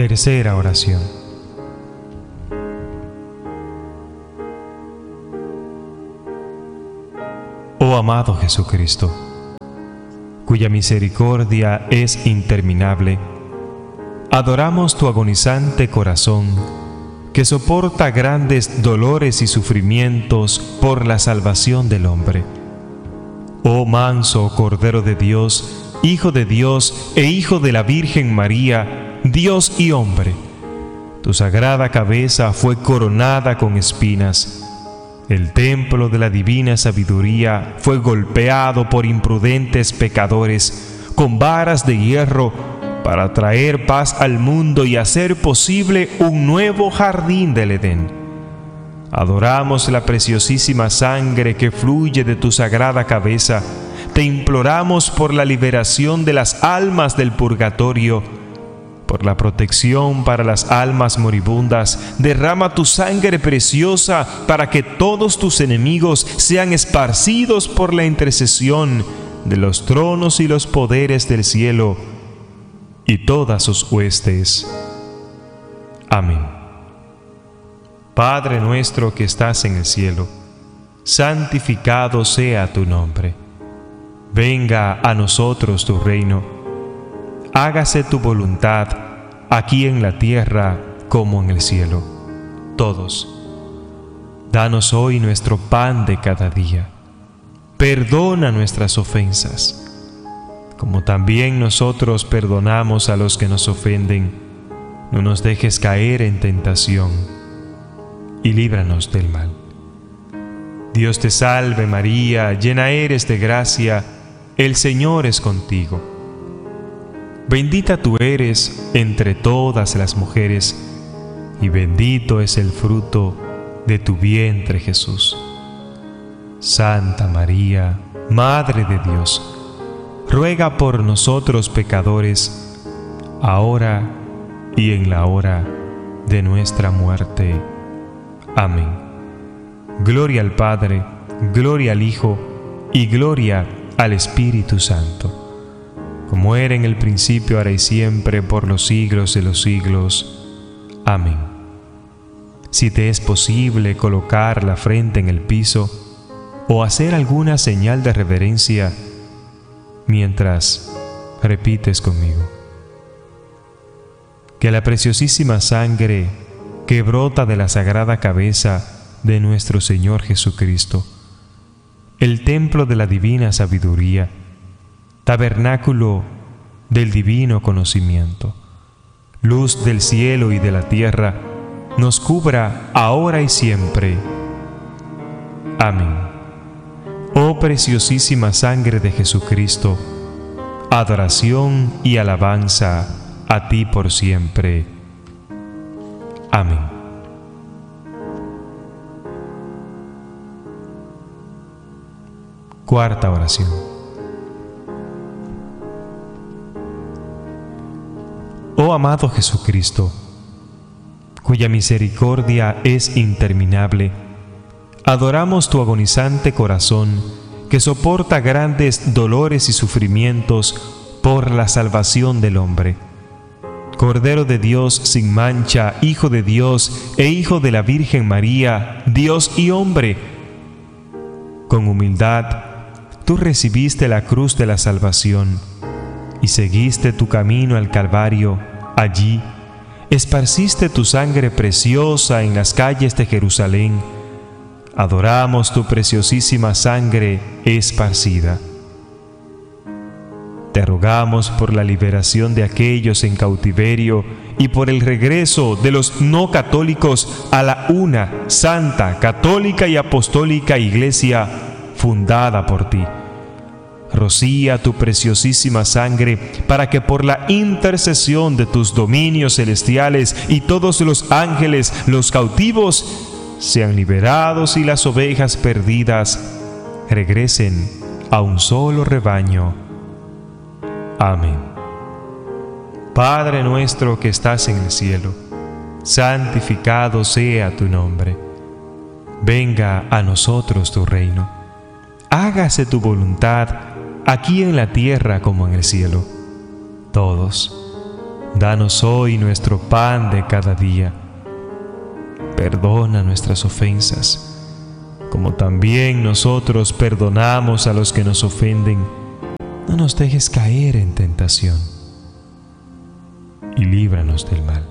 Tercera oración. Oh amado Jesucristo, cuya misericordia es interminable, adoramos tu agonizante corazón, que soporta grandes dolores y sufrimientos por la salvación del hombre. Oh manso Cordero de Dios, Hijo de Dios e Hijo de la Virgen María, Dios y hombre, tu sagrada cabeza fue coronada con espinas. El templo de la divina sabiduría fue golpeado por imprudentes pecadores con varas de hierro para traer paz al mundo y hacer posible un nuevo jardín del Edén. Adoramos la preciosísima sangre que fluye de tu sagrada cabeza. Te imploramos por la liberación de las almas del purgatorio, por la protección para las almas moribundas. Derrama tu sangre preciosa para que todos tus enemigos sean esparcidos por la intercesión de los tronos y los poderes del cielo y todas sus huestes. Amén. Padre nuestro que estás en el cielo, santificado sea tu nombre. Venga a nosotros tu reino. Hágase tu voluntad, aquí en la tierra como en el cielo. Todos, danos hoy nuestro pan de cada día. Perdona nuestras ofensas, como también nosotros perdonamos a los que nos ofenden. No nos dejes caer en tentación, y líbranos del mal. Dios te salve María, llena eres de gracia, el Señor es contigo. Bendita tú eres entre todas las mujeres, y bendito es el fruto de tu vientre Jesús. Santa María, Madre de Dios, ruega por nosotros pecadores, ahora y en la hora de nuestra muerte. Amén. Gloria al Padre, gloria al Hijo y gloria al Espíritu Santo, como era en el principio, ahora y siempre, por los siglos de los siglos. Amén. Si te es posible colocar la frente en el piso o hacer alguna señal de reverencia mientras repites conmigo: que la preciosísima sangre que brota de la sagrada cabeza de nuestro Señor Jesucristo, el templo de la divina sabiduría, tabernáculo del divino conocimiento, luz del cielo y de la tierra, nos cubra ahora y siempre. Amén. Oh preciosísima sangre de Jesucristo, adoración y alabanza a ti por siempre. Amén. Cuarta oración. Oh amado Jesucristo, cuya misericordia es interminable, adoramos tu agonizante corazón, que soporta grandes dolores y sufrimientos por la salvación del hombre. Cordero de Dios sin mancha, Hijo de Dios e Hijo de la Virgen María, Dios y hombre, con humildad tú recibiste la cruz de la salvación y seguiste tu camino al Calvario. Allí esparciste tu sangre preciosa en las calles de Jerusalén. Adoramos tu preciosísima sangre esparcida. Te rogamos por la liberación de aquellos en cautiverio y por el regreso de los no católicos a la una, santa, católica y apostólica Iglesia fundada por ti. Rocía tu preciosísima sangre para que por la intercesión de tus dominios celestiales y todos los ángeles, los cautivos sean liberados y las ovejas perdidas regresen a un solo rebaño. Amén. Padre nuestro que estás en el cielo, santificado sea tu nombre. Venga a nosotros tu reino. Hágase tu voluntad aquí en la tierra como en el cielo. Todos, Danos hoy nuestro pan de cada día. Perdona nuestras ofensas, como también nosotros perdonamos a los que nos ofenden. No nos dejes caer en tentación, y líbranos del mal.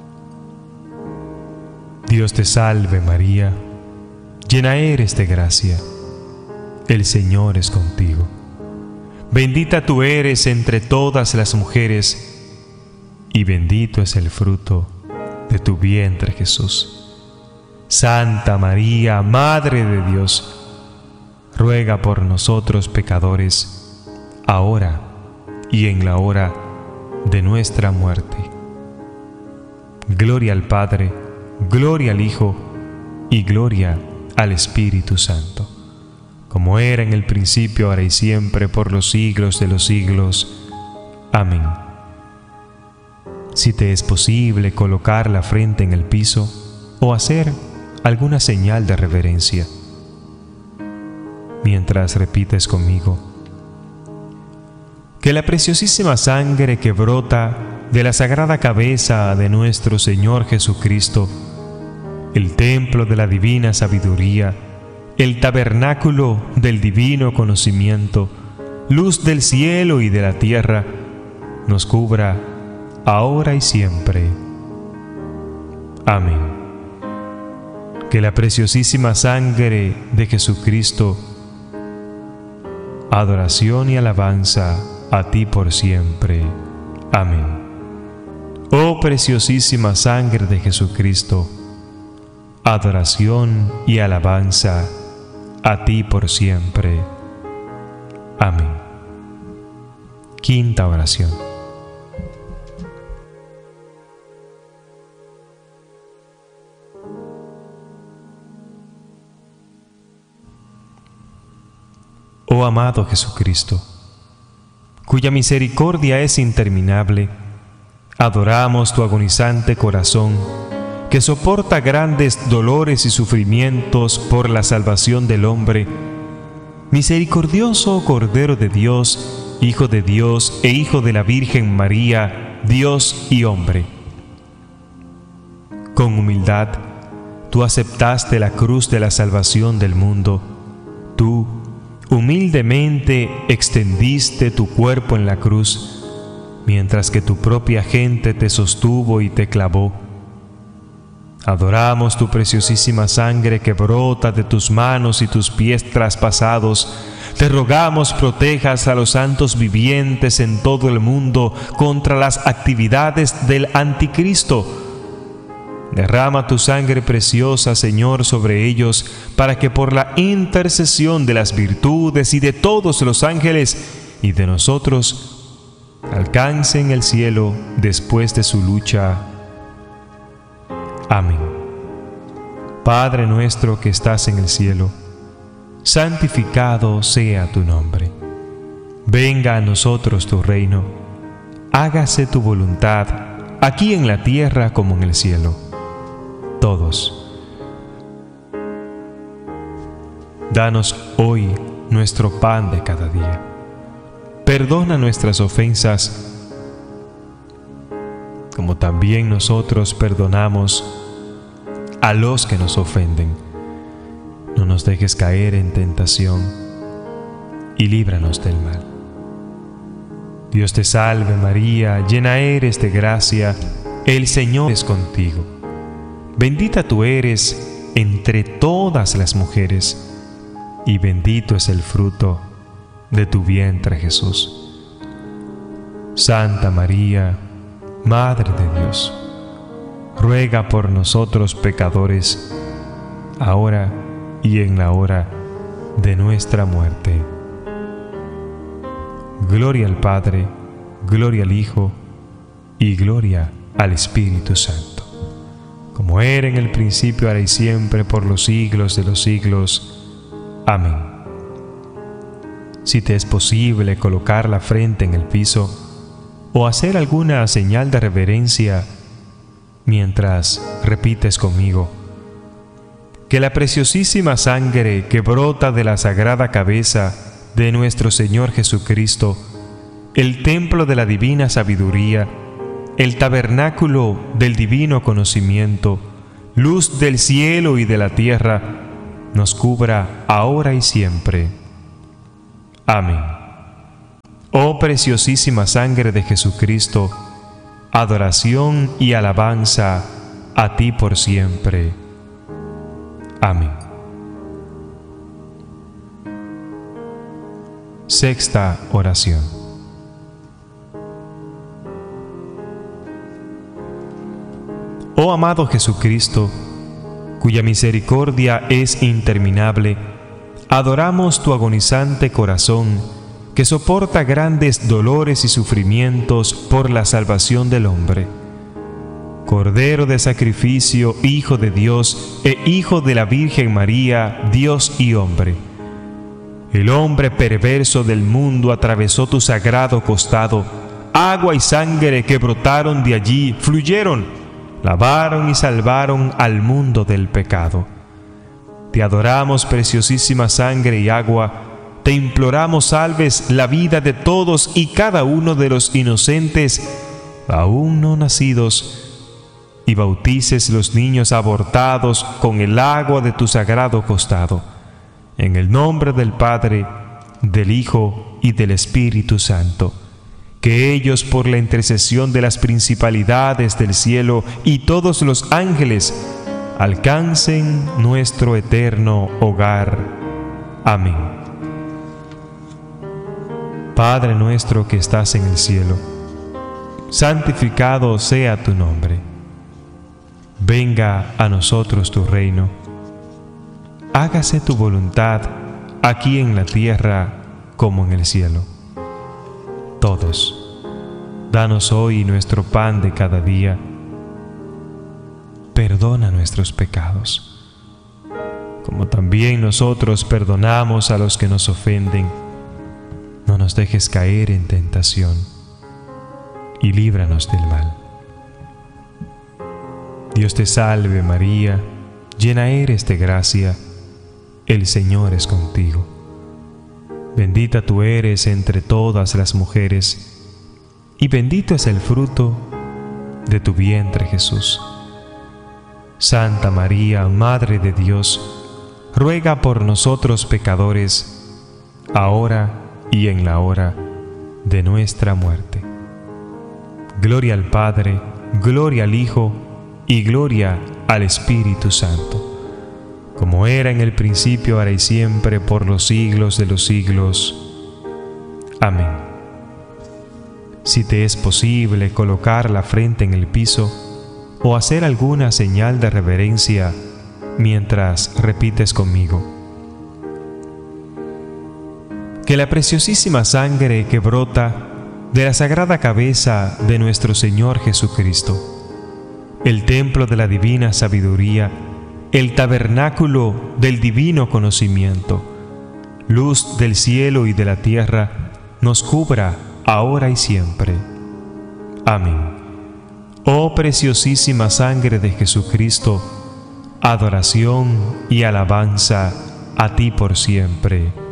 Dios te salve María, llena eres de gracia, el Señor es contigo. Bendita tú eres entre todas las mujeres, y bendito es el fruto de tu vientre Jesús. Santa María, Madre de Dios, ruega por nosotros pecadores, ahora y en la hora de nuestra muerte. Gloria al Padre, gloria al Hijo y gloria al Espíritu Santo, como era en el principio, ahora y siempre, por los siglos de los siglos. Amén. Si te es posible colocar la frente en el piso o hacer alguna señal de reverencia, mientras repites conmigo: que la preciosísima sangre que brota de la sagrada cabeza de nuestro Señor Jesucristo, el templo de la divina sabiduría, el tabernáculo del divino conocimiento, luz del cielo y de la tierra, nos cubra ahora y siempre. Amén. Que la preciosísima sangre de Jesucristo, adoración y alabanza a ti por siempre. Amén. Oh preciosísima sangre de Jesucristo, adoración y alabanza a ti por siempre. Amén. Quinta oración. Oh amado Jesucristo, cuya misericordia es interminable, adoramos tu agonizante corazón, que soporta grandes dolores y sufrimientos por la salvación del hombre. Misericordioso Cordero de Dios, Hijo de Dios e Hijo de la Virgen María, Dios y hombre. Con humildad, tú aceptaste la cruz de la salvación del mundo. Tú, humildemente extendiste tu cuerpo en la cruz, mientras que tu propia gente te sostuvo y te clavó. Adoramos tu preciosísima sangre que brota de tus manos y tus pies traspasados. Te rogamos protejas a los santos vivientes en todo el mundo contra las actividades del anticristo. Derrama tu sangre preciosa, Señor, sobre ellos, para que por la intercesión de las virtudes y de todos los ángeles y de nosotros, alcancen el cielo después de su lucha. Amén. Padre nuestro que estás en el cielo, santificado sea tu nombre. Venga a nosotros tu reino. Hágase tu voluntad, aquí en la tierra como en el cielo. Todos. Danos hoy nuestro pan de cada día. Perdona nuestras ofensas, como también nosotros perdonamos a los que nos ofenden. No nos dejes caer en tentación, y líbranos del mal. Dios te salve María, llena eres de gracia, el Señor es contigo. Bendita tú eres entre todas las mujeres, y bendito es el fruto de tu vientre Jesús. Santa María, Madre de Dios, ruega por nosotros pecadores, ahora y en la hora de nuestra muerte. Gloria al Padre, gloria al Hijo y gloria al Espíritu Santo, como era en el principio, ahora y siempre, por los siglos de los siglos. Amén. Si te es posible colocar la frente en el piso o hacer alguna señal de reverencia mientras repites conmigo: que la preciosísima sangre que brota de la sagrada cabeza de nuestro Señor Jesucristo, el templo de la divina sabiduría, el tabernáculo del divino conocimiento, luz del cielo y de la tierra, nos cubra ahora y siempre. Amén. Oh preciosísima sangre de Jesucristo, adoración y alabanza a ti por siempre. Amén. Sexta oración. Oh amado Jesucristo, cuya misericordia es interminable, adoramos tu agonizante corazón, que soporta grandes dolores y sufrimientos por la salvación del hombre. Cordero de sacrificio, Hijo de Dios e Hijo de la Virgen María, Dios y hombre. El hombre perverso del mundo atravesó tu sagrado costado. Agua y sangre que brotaron de allí fluyeron, lavaron y salvaron al mundo del pecado. Te adoramos, preciosísima sangre y agua. Te imploramos salves la vida de todos y cada uno de los inocentes aún no nacidos, y bautices los niños abortados con el agua de tu sagrado costado. En el nombre del Padre, del Hijo y del Espíritu Santo. Que ellos, por la intercesión de las principalidades del cielo y todos los ángeles, alcancen nuestro eterno hogar. Amén. Padre nuestro que estás en el cielo, santificado sea tu nombre. Venga a nosotros tu reino. Hágase tu voluntad, aquí en la tierra como en el cielo. Todos, danos hoy nuestro pan de cada día. Perdona nuestros pecados, como también nosotros perdonamos a los que nos ofenden. No nos dejes caer en tentación, y líbranos del mal. Dios te salve María, llena eres de gracia, el Señor es contigo. Bendita tú eres entre todas las mujeres, y bendito es el fruto de tu vientre Jesús. Santa María, Madre de Dios, ruega por nosotros pecadores, ahora y en la hora de nuestra muerte. Gloria al Padre, gloria al Hijo, y gloria al Espíritu Santo, como era en el principio, ahora y siempre, por los siglos de los siglos. Amén. Si te es posible colocar la frente en el piso o hacer alguna señal de reverencia mientras repites conmigo: que la preciosísima sangre que brota de la sagrada cabeza de nuestro Señor Jesucristo, el templo de la divina sabiduría, el tabernáculo del divino conocimiento, luz del cielo y de la tierra, nos cubra ahora y siempre. Amén. Oh preciosísima sangre de Jesucristo, adoración y alabanza a ti por siempre.